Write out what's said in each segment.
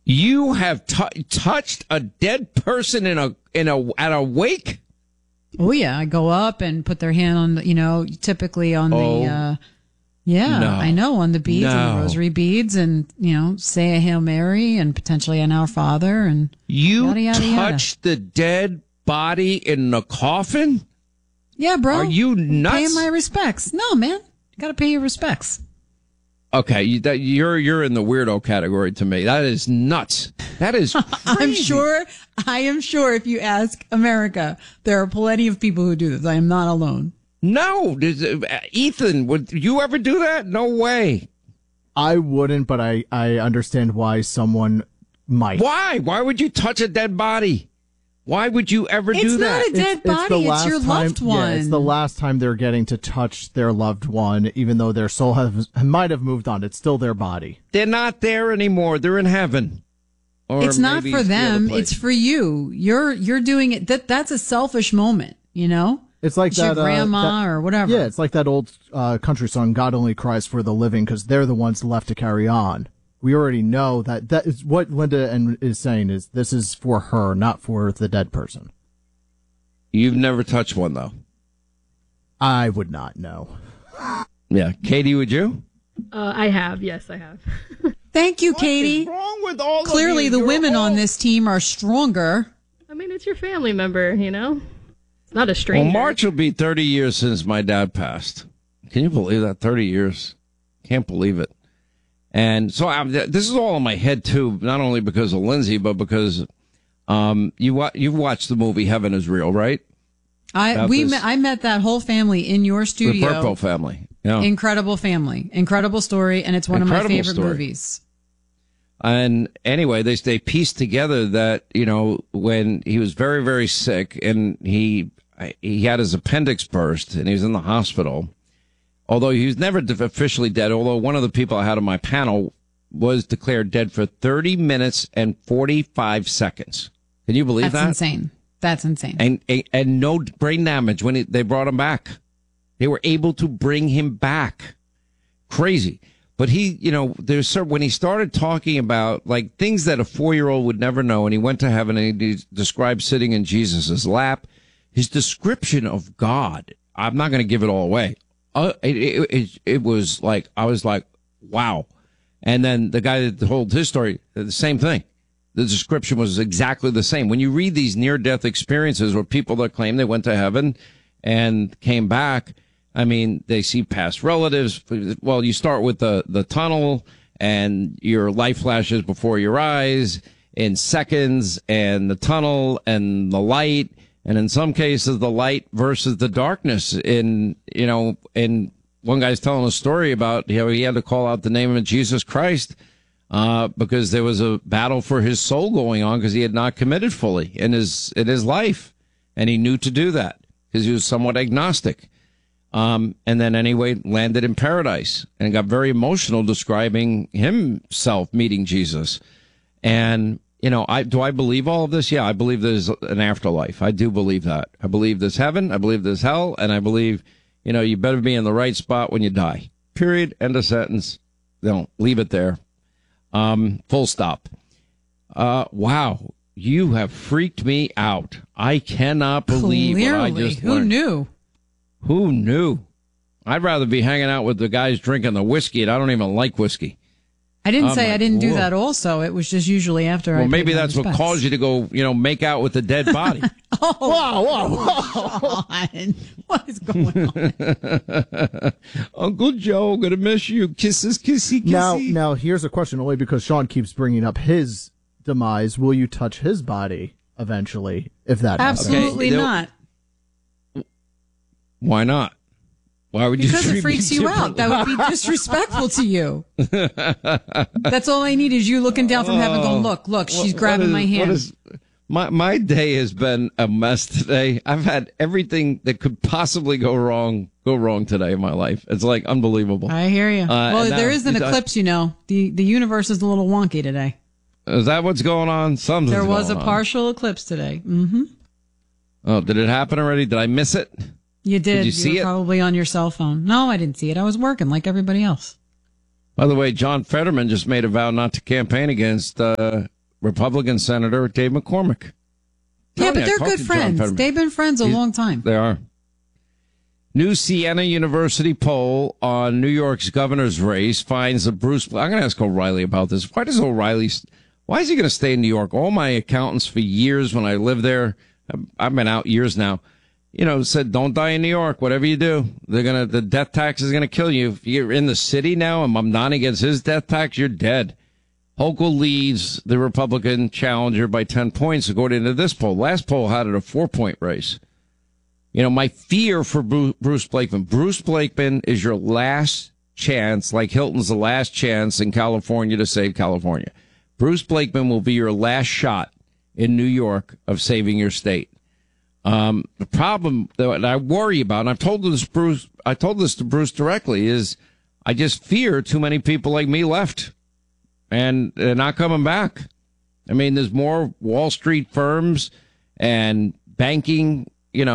You have touched a dead person at a wake? Oh yeah, I go up and put their hand on the, typically on the I know, on the beads, on the rosary beads, and say a Hail Mary and potentially an Our Father, and yada, yada, touched the dead body in the coffin? Yeah, bro. Are you nuts? Paying my respects. No, man. You got to pay your respects. Okay, you're in the weirdo category to me. That is nuts. That is crazy. I am sure if you ask America, there are plenty of people who do this. I am not alone. No. Ethan, would you ever do that? No way. I wouldn't, but I understand why someone might. Why? Why would you touch a dead body? Why would you ever do that? It's not a dead body. It's your loved one. Yeah, it's the last time they're getting to touch their loved one, even though their soul might have moved on. It's still their body. They're not there anymore. They're in heaven. Or it's not for them. It's for you. You're doing it. That's a selfish moment, It's like your grandma or whatever. Yeah, it's like that old country song, God Only Cries for the Living, because they're the ones left to carry on. We already know that is what Linda is saying is this is for her, not for the dead person. You've never touched one, though. I would not know. Yeah. Katie, would you? I have. Yes, I have. Thank you, Katie. What's wrong with all Clearly, of you? the women on this team are stronger. I mean, it's your family member, It's not a stranger. Well, March will be 30 years since my dad passed. Can you believe that? 30 years. Can't believe it. And so this is all in my head, too, not only because of Lindsay, but because you've watched the movie Heaven is Real, right? I met that whole family in your studio. The Burpo family. Yeah. Incredible family. Incredible story, and it's one of my favorite movies. And anyway, they pieced together that, when he was very, very sick and he had his appendix burst and he was in the hospital. Although he was never officially dead, although one of the people I had on my panel was declared dead for 30 minutes and 45 seconds. Can you believe that? That's insane. That's insane. And no brain damage when they brought him back. They were able to bring him back. Crazy. But he, when he started talking about like things that a 4-year-old would never know, and he went to heaven and he described sitting in Jesus' lap, his description of God, I'm not going to give it all away. It was like, I was like, wow. And then the guy that told his story, the same thing. The description was exactly the same. When you read these near-death experiences where people that claim they went to heaven and came back, I mean, they see past relatives. Well, you start with the tunnel and your life flashes before your eyes in seconds, and the tunnel and the light. And in some cases, the light versus the darkness. And one guy's telling a story about how he had to call out the name of Jesus Christ because there was a battle for his soul going on because he had not committed fully in his life. And he knew to do that because he was somewhat agnostic. And then anyway, landed in paradise and got very emotional describing himself meeting Jesus. And do I believe all of this? Yeah, I believe there's an afterlife. I do believe that. I believe there's heaven. I believe there's hell. And I believe, you better be in the right spot when you die. Period. End of sentence. Don't leave it there. Full stop. Wow. You have freaked me out. I cannot believe what I just learned. Who knew? I'd rather be hanging out with the guys drinking the whiskey, and I don't even like whiskey. I didn't say I didn't do that also. It was just usually after Well, maybe that's what caused you to go, make out with the dead body. Whoa. What is going on? Uncle Joe, gonna miss you. Kisses, kissy, kissy. Now, here's a question, only because Sean keeps bringing up his demise. Will you touch his body eventually, if that happens? Absolutely not. Why not? Why would you? Because it freaks you out. That would be disrespectful to you. That's all I need is you looking down from heaven going, look, she's grabbing my hand. My day has been a mess today. I've had everything that could possibly go wrong today in my life. It's like unbelievable. I hear you. Well, there is an eclipse, The universe is a little wonky today. Is that what's going on? There was a partial eclipse today. Mm-hmm. Oh, did it happen already? Did I miss it? You did. Did you see it? Probably on your cell phone. No, I didn't see it. I was working like everybody else. By the way, John Fetterman just made a vow not to campaign against Republican Senator Dave McCormick. Yeah, but they're good friends. They've been friends a long time. They are. New Siena University poll on New York's governor's race finds that I'm going to ask O'Reilly about this. Why is he going to stay in New York? All my accountants for years when I lived there, I've been out years now, said, don't die in New York. Whatever you do, the death tax is going to kill you. If you're in the city now and Mamdani gets his death tax, you're dead. Hochul leads the Republican challenger by 10 points, according to this poll. Last poll had it a 4-point race. My fear for Bruce Blakeman. Bruce Blakeman is your last chance, like Hilton's the last chance in California to save California. Bruce Blakeman will be your last shot in New York of saving your state. The problem that I worry about, and I told this to Bruce directly, is I just fear too many people like me left, and they're not coming back. I mean, there's more Wall Street firms and banking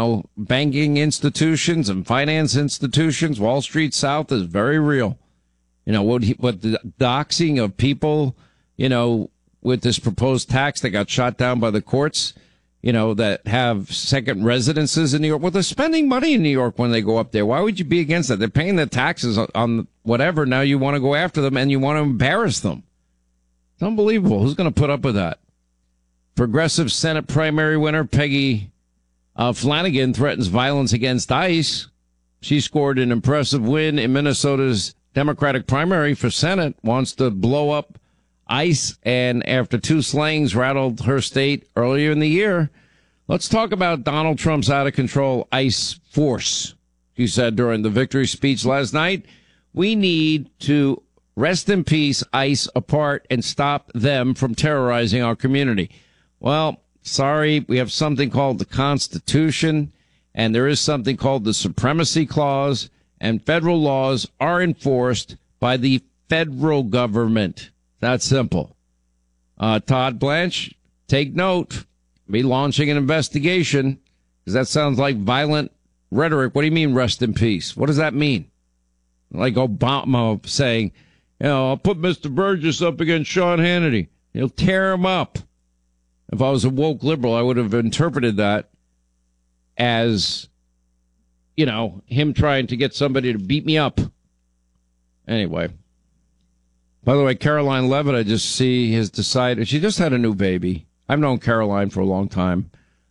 institutions and finance institutions. Wall Street South is very real. What the doxing of people, with this proposed tax that got shot down by the courts, that have second residences in New York. Well, they're spending money in New York when they go up there. Why would you be against that? They're paying the taxes on whatever. Now you want to go after them and you want to embarrass them. It's unbelievable. Who's going to put up with that? Progressive Senate primary winner Peggy Flanagan threatens violence against ICE. She scored an impressive win in Minnesota's Democratic primary for Senate, wants to blow up ICE, and after 2 slayings rattled her state earlier in the year. Let's talk about Donald Trump's out-of-control ICE force. She said during the victory speech last night, we need to rest in peace ICE apart and stop them from terrorizing our community. Well, sorry, we have something called the Constitution, and there is something called the Supremacy Clause, and federal laws are enforced by the federal government. That's simple. Todd Blanche, take note. Be launching an investigation, because that sounds like violent rhetoric. What do you mean, rest in peace? What does that mean? Like Obama saying, I'll put Mr. Burgess up against Sean Hannity. He'll tear him up. If I was a woke liberal, I would have interpreted that as, him trying to get somebody to beat me up. Anyway. By the way, Caroline Levitt, I just see, has decided, she just had a new baby. I've known Caroline for a long time.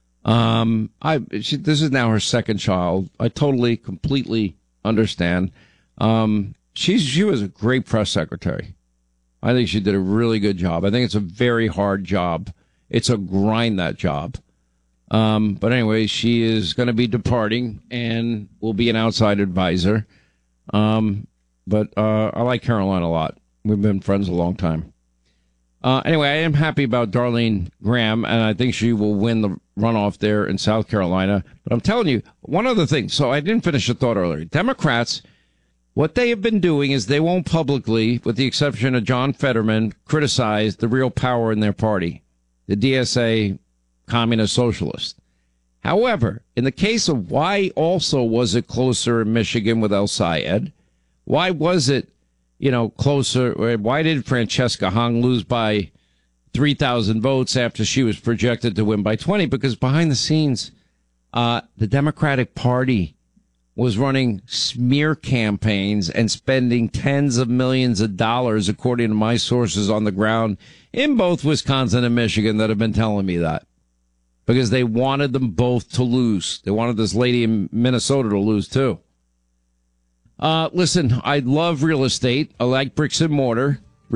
This is now her second child. I totally, completely understand. She was a great press secretary. I think she did a really good job. I think it's a very hard job. It's a grind, that job. But anyway, she is going to be departing and will be an outside advisor. But I like Caroline a lot. We've been friends a long time. Anyway, I am happy about Darlene Graham, and I think she will win the runoff there in South Carolina. But I'm telling you, one other thing. So I didn't finish the thought earlier. Democrats, what they have been doing is they won't publicly, with the exception of John Fetterman, criticize the real power in their party, the DSA Communist Socialist. However, in the case of why also was it closer in Michigan with El Sayed, why was it closer? Why did Francesca Hong lose by 3,000 votes after she was projected to win by 20? Because behind the scenes, the Democratic Party was running smear campaigns and spending tens of millions of dollars, according to my sources on the ground in both Wisconsin and Michigan that have been telling me that. Because they wanted them both to lose. They wanted this lady in Minnesota to lose, too. Listen, I love real estate. I like bricks and mortar.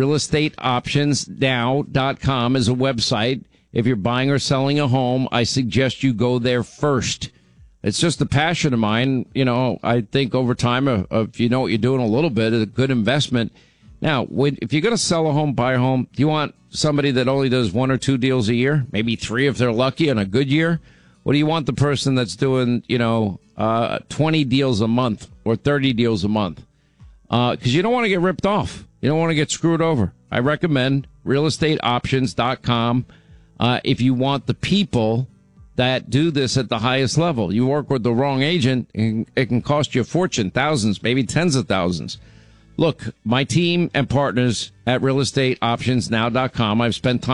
RealestateOptionsNow.com is a website. If you're buying or selling a home, I suggest you go there first. It's just a passion of mine. I think over time, if you know what you're doing a little bit, it's a good investment. Now, if you're going to sell a home, buy a home, do you want somebody that only does 1 or 2 deals a year? Maybe 3 if they're lucky on a good year? Or do you want the person that's doing, 20 deals a month or 30 deals a month? Because you don't want to get ripped off. You don't want to get screwed over. I recommend realestateoptions.com if you want the people that do this at the highest level. You work with the wrong agent, and it can cost you a fortune, thousands, maybe tens of thousands. Look, my team and partners at realestateoptionsnow.com, I've spent time